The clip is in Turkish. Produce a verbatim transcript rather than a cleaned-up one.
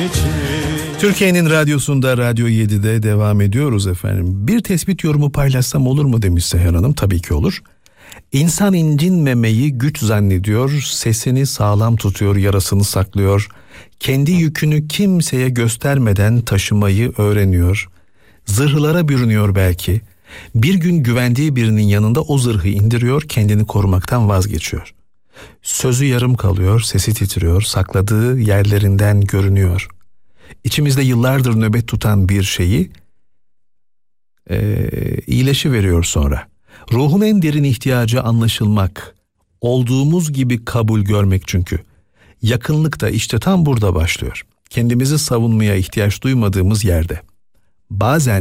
Türkiye'nin radyosunda Radyo yedide devam ediyoruz efendim. Bir tespit yorumu paylaşsam olur mu demiş Seher Hanım. Tabii ki olur. İnsan incinmemeyi güç zannediyor, sesini sağlam tutuyor, yarasını saklıyor. Kendi yükünü kimseye göstermeden taşımayı öğreniyor. Zırhlara bürünüyor belki. Bir gün güvendiği birinin yanında o zırhı indiriyor, kendini korumaktan vazgeçiyor. Sözü yarım kalıyor, sesi titriyor, sakladığı yerlerinden görünüyor. İçimizde yıllardır nöbet tutan bir şeyi e, iyileşiveriyor sonra. Ruhun en derin ihtiyacı anlaşılmak, olduğumuz gibi kabul görmek çünkü. Yakınlık da işte tam burada başlıyor. Kendimizi savunmaya ihtiyaç duymadığımız yerde. Bazen